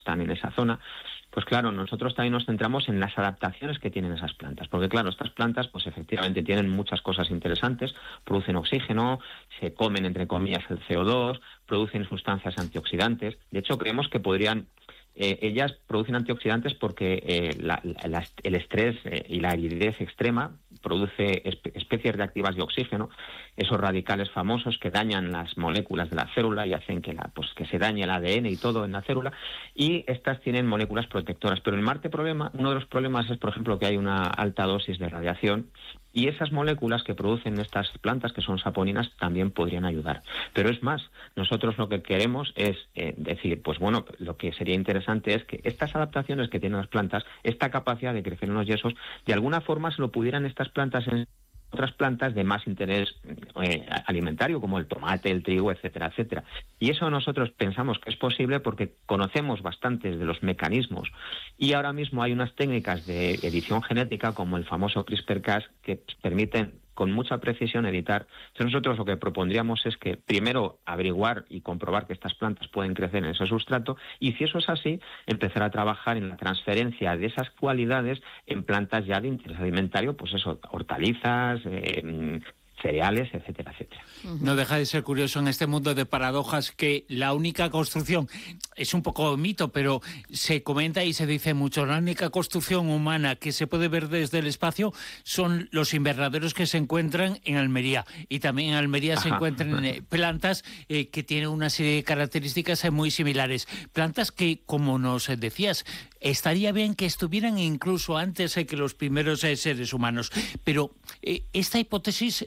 están en esa zona. Pues claro, nosotros también nos centramos en las adaptaciones que tienen esas plantas, porque claro, estas plantas pues efectivamente tienen muchas cosas interesantes, producen oxígeno, se comen entre comillas el CO2, producen sustancias antioxidantes. De hecho, creemos que podrían ellas producen antioxidantes porque el estrés y la aridez extrema produce especies reactivas de oxígeno, esos radicales famosos que dañan las moléculas de la célula y hacen que se dañe el ADN y todo en la célula, y estas tienen moléculas protectoras. Pero en Marte uno de los problemas es, por ejemplo, que hay una alta dosis de radiación, y esas moléculas que producen estas plantas, que son saponinas, también podrían ayudar. Pero es más, nosotros lo que queremos es decir, pues bueno, lo que sería interesante es que estas adaptaciones que tienen las plantas, esta capacidad de crecer en los yesos, de alguna forma se lo pudieran estas plantas en otras plantas de más interés alimentario, como el tomate, el trigo, etcétera, etcétera. Y eso nosotros pensamos que es posible porque conocemos bastantes de los mecanismos, y ahora mismo hay unas técnicas de edición genética, como el famoso CRISPR-Cas, que permiten con mucha precisión editar. Entonces nosotros lo que propondríamos es que primero averiguar y comprobar que estas plantas pueden crecer en ese sustrato, y si eso es así, empezar a trabajar en la transferencia de esas cualidades en plantas ya de interés alimentario, pues eso, hortalizas, cereales, etcétera, etcétera. No deja de ser curioso en este mundo de paradojas que la única construcción, es un poco mito, pero se comenta y se dice mucho, la única construcción humana que se puede ver desde el espacio son los invernaderos que se encuentran en Almería. Y también en Almería se encuentran plantas que tienen una serie de características muy similares. Plantas que, como nos decías, estaría bien que estuvieran incluso antes que los primeros seres humanos. Pero esta hipótesis,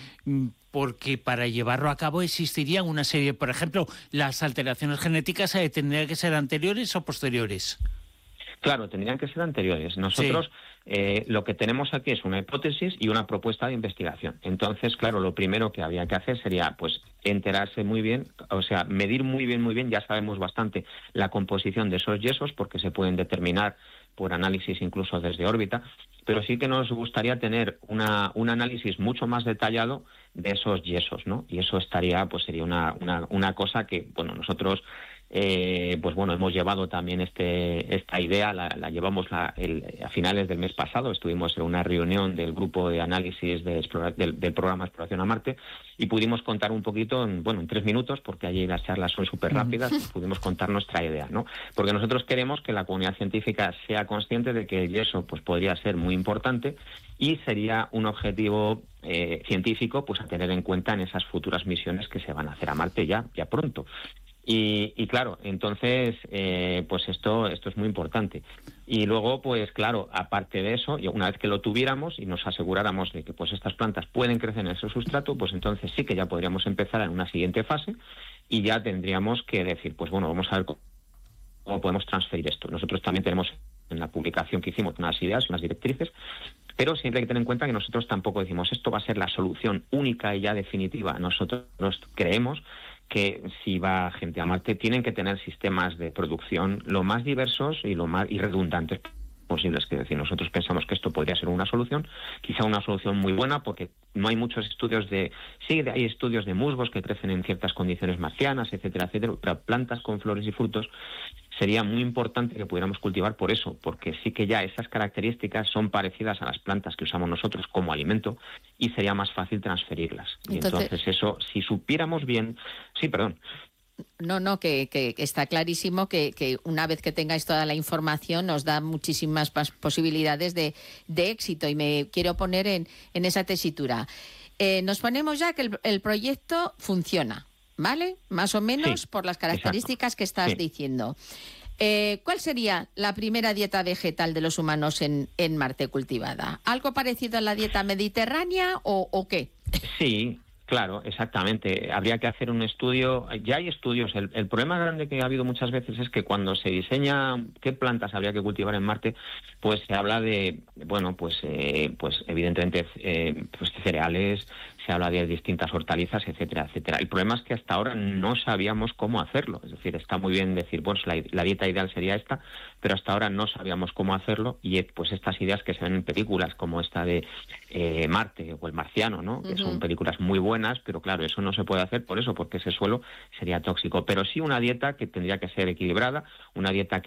porque para llevarlo a cabo existirían una serie, por ejemplo, las alteraciones genéticas tendrían que ser anteriores o posteriores. Claro, tendrían que ser anteriores. Nosotros lo que tenemos aquí es una hipótesis y una propuesta de investigación. Entonces, claro, lo primero que habría que hacer sería pues enterarse muy bien, o sea, medir muy bien, ya sabemos bastante la composición de esos yesos, porque se pueden determinar por análisis incluso desde órbita, pero sí que nos gustaría tener un análisis mucho más detallado de esos yesos, ¿no? Y eso sería una cosa que, bueno, nosotros pues bueno, hemos llevado también esta idea, la llevamos a finales del mes pasado. Estuvimos en una reunión del grupo de análisis del programa Exploración a Marte, y pudimos contar un poquito en 3 minutos, porque allí las charlas son súper rápidas, pudimos contar nuestra idea, ¿no? Porque nosotros queremos que la comunidad científica sea consciente de que el yeso pues podría ser muy importante, y sería un objetivo científico pues a tener en cuenta en esas futuras misiones que se van a hacer a Marte ya pronto. Y claro, entonces, pues esto es muy importante. Y luego, pues claro, aparte de eso, una vez que lo tuviéramos y nos aseguráramos de que pues estas plantas pueden crecer en ese sustrato, pues entonces sí que ya podríamos empezar en una siguiente fase, y ya tendríamos que decir, pues bueno, vamos a ver cómo podemos transferir esto. Nosotros también tenemos en la publicación que hicimos unas ideas, unas directrices, pero siempre hay que tener en cuenta que nosotros tampoco decimos esto va a ser la solución única y ya definitiva. Nosotros creemos que si va gente a Marte tienen que tener sistemas de producción lo más diversos y lo más redundantes posibles. Es decir, nosotros pensamos que esto podría ser una solución, quizá una solución muy buena, porque no hay muchos estudios hay estudios de musgos que crecen en ciertas condiciones marcianas, etcétera, etcétera, pero plantas con flores y frutos sería muy importante que pudiéramos cultivar por eso, porque sí que ya esas características son parecidas a las plantas que usamos nosotros como alimento, y sería más fácil transferirlas. Y entonces eso, si supiéramos bien... Sí, perdón. No, que está clarísimo que una vez que tengáis toda la información nos da muchísimas posibilidades de éxito, y me quiero poner en esa tesitura. Nos ponemos ya que el proyecto funciona, ¿vale? Más o menos, sí, por las características que estás diciendo. ¿Cuál sería la primera dieta vegetal de los humanos en Marte cultivada? ¿Algo parecido a la dieta mediterránea o qué? Sí. Claro, exactamente. Habría que hacer un estudio. Ya hay estudios. El problema grande que ha habido muchas veces es que cuando se diseña qué plantas habría que cultivar en Marte, pues se habla de, pues evidentemente, pues cereales, se habla de distintas hortalizas, etcétera, etcétera. El problema es que hasta ahora no sabíamos cómo hacerlo. Es decir, está muy bien decir, pues la dieta ideal sería esta, pero hasta ahora no sabíamos cómo hacerlo, y pues estas ideas que se ven en películas como esta de Marte o El Marciano, ¿no? Que son películas muy buenas, pero claro, eso no se puede hacer por eso, porque ese suelo sería tóxico. Pero sí una dieta que tendría que ser equilibrada, una dieta